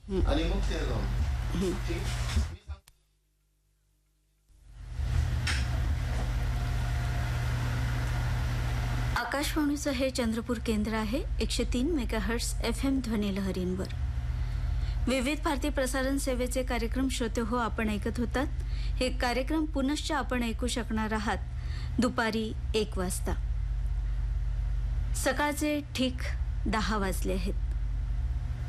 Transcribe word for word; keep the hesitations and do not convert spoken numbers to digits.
आणि मग ते जाऊन ठीक. आकाशवाणीचं हे चंद्रपूर केंद्र आहे. एकशे तीन मेगाहर्ट्स एफ एम ध्वनिलहरींवर विविध भारती प्रसारण सेवेचे कार्यक्रम श्रोते हो आपण ऐकत होतात. हे कार्यक्रम पुनश्च आपण ऐकू शकणार आहात दुपारी एक वाजता. सकाळचे ठीक दहा वाजले आहेत.